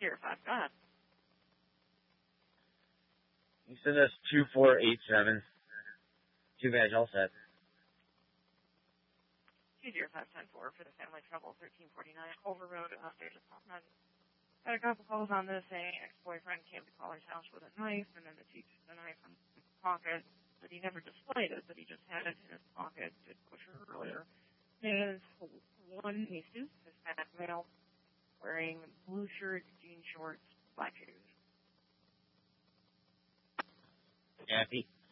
Sierra 5, go ahead. You send us 2487. Two badge, all set. 20510-4 for the family trouble, 1349 Culver Road, State of Department. Had a couple calls on this saying ex-boyfriend came to caller's house with a knife, and then the chief took the knife from his pocket, but he never displayed it, but he just had it in his pocket, did push her earlier. Is one Jesus, Hispanic male, wearing blue shirt, jean shorts, black shoes. Kathy.